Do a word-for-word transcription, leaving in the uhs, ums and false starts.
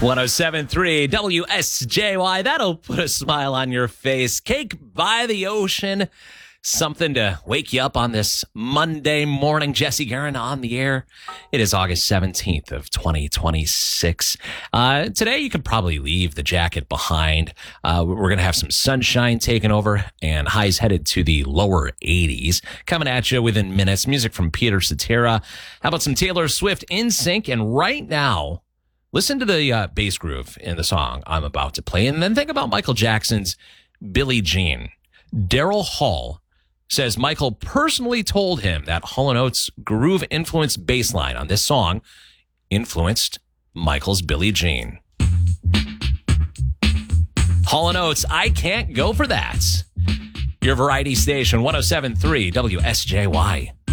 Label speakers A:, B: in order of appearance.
A: one oh seven point three W S J Y. That'll put a smile on your face. Cake by the ocean. Something to wake you up on this Monday morning. Jesse Guerin on the air. It is August seventeenth of twenty twenty-six. Uh, today, you could probably leave the jacket behind. Uh, we're going to have some sunshine taking over and highs headed to the lower eighties. Coming at you within minutes. Music from Peter Cetera. How about some Taylor Swift in sync? And right now, listen to the uh, bass groove in the song I'm about to play. And then think about Michael Jackson's Billie Jean. Daryl Hall says Michael personally told him that Hall and Oates' groove-influenced bass line on this song influenced Michael's Billie Jean. Hall and Oates, I Can't Go For That. Your variety station, one oh seven point three W S J Y.